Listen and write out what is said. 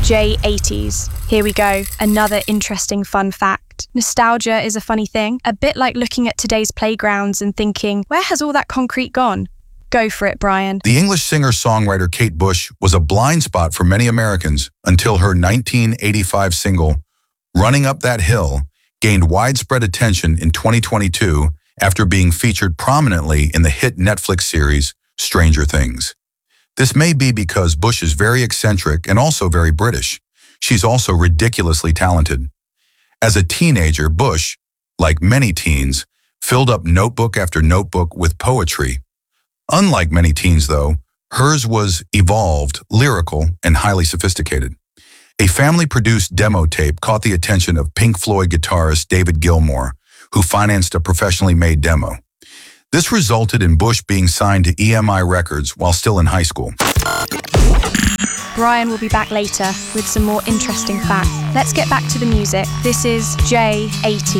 J80s. Here we go, another interesting fun fact. Nostalgia is a funny thing, a bit like looking at today's playgrounds and thinking, where has all that concrete gone? Go for it, Brian. The English singer-songwriter Kate Bush was a blind spot for many Americans until her 1985 single, Running Up That Hill, gained widespread attention in 2022 after being featured prominently in the hit Netflix series Stranger Things. This may be because Bush is very eccentric and also very British. She's also ridiculously talented. As a teenager, Bush, like many teens, filled up notebook after notebook with poetry. Unlike many teens, though, hers was evolved, lyrical, and highly sophisticated. A family-produced demo tape caught the attention of Pink Floyd guitarist David Gilmour, who financed a professionally made demo. This resulted in Bush being signed to EMI Records while still in high school. Brian will be back later with some more interesting facts. Let's get back to the music. This is J80.